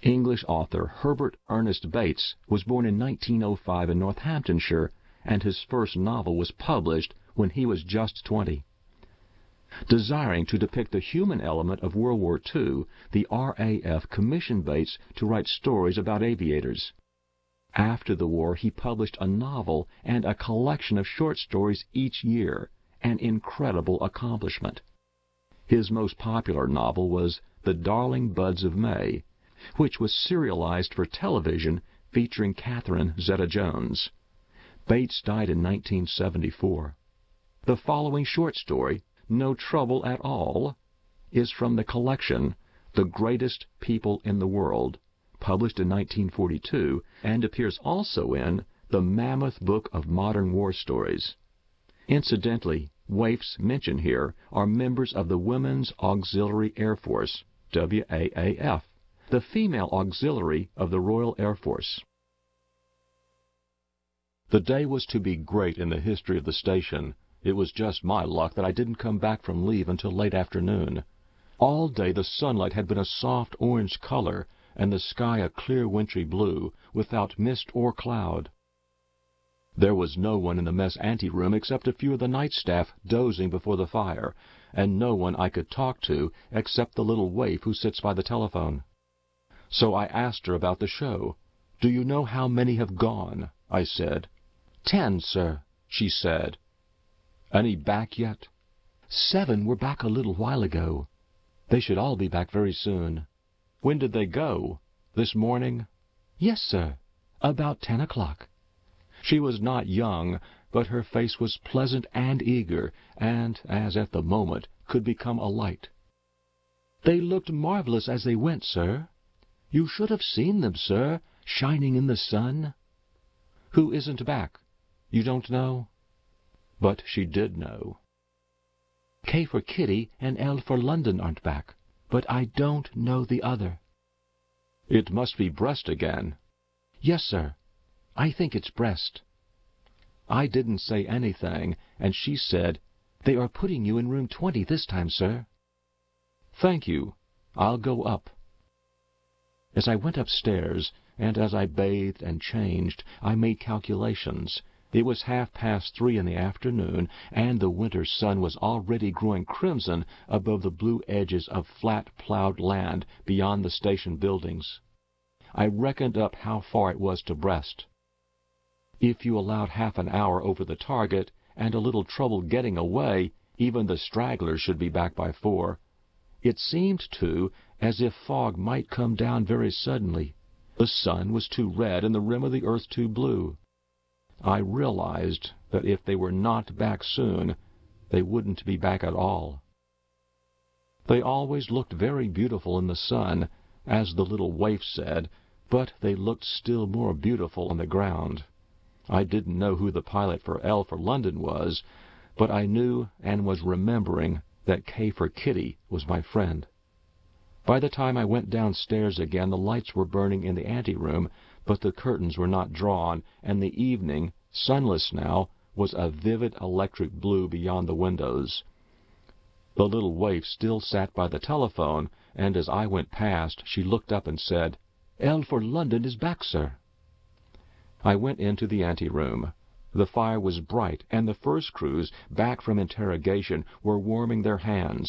English author Herbert Ernest Bates was born in 1905 in Northamptonshire, and his first novel was published when he was just 20. Desiring to depict the human element of World War II, the RAF commissioned Bates to write stories about aviators. After the war, he published a novel and a collection of short stories each year, an incredible accomplishment. His most popular novel was The Darling Buds of May, which was serialized for television featuring Catherine Zeta-Jones. Bates died in 1974. The following short story, No Trouble at All, is from the collection The Greatest People in the World, published in 1942, and appears also in The Mammoth Book of Modern War Stories. Incidentally, waifs mentioned here are members of the Women's Auxiliary Air Force, WAAF, the female auxiliary of the Royal Air Force. The day was to be great in the history of the station. It was just my luck that I didn't come back from leave until late afternoon. All day the sunlight had been a soft orange color, and the sky a clear wintry blue, without mist or cloud. There was no one in the mess anteroom except a few of the night staff dozing before the fire, and no one I could talk to except the little waif who sits by the telephone. So I asked her about the show. "Do you know how many have gone?" I said. "10, sir," she said. "Any back yet?" "7 were back a little while ago. They should all be back very soon." "When did they go? This morning?" "Yes, sir. About 10 o'clock. She was not young, but her face was pleasant and eager, and, as at the moment, could become a light. "They looked marvelous as they went, sir. You should have seen them, sir, shining in the sun." "Who isn't back? You don't know?" But she did know. "K for Kitty and L for London aren't back, but I don't know the other." "It must be Brest again." "Yes, sir. I think it's Brest." I didn't say anything, and she said, "They are putting you in room 20 this time, sir." "Thank you. I'll go up." As I went upstairs, and as I bathed and changed, I made calculations. It was 3:30 in the afternoon, and the winter sun was already growing crimson above the blue edges of flat plowed land beyond the station buildings. I reckoned up how far it was to Brest. If you allowed half an hour over the target, and a little trouble getting away, even the stragglers should be back by 4. It seemed, too, as if fog might come down very suddenly. The sun was too red and the rim of the earth too blue. I realized that if they were not back soon, they wouldn't be back at all. They always looked very beautiful in the sun, as the little waif said, but they looked still more beautiful on the ground. I didn't know who the pilot for L for London was, but I knew and was remembering that K for Kitty was my friend. By the time I went downstairs again, the lights were burning in the anteroom, but the curtains were not drawn, and the evening, sunless now, was a vivid electric blue beyond the windows. The little waif still sat by the telephone, and as I went past, she looked up and said, "L for London is back, sir." I went into the anteroom. The fire was bright, and the first crews, back from interrogation, were warming their hands.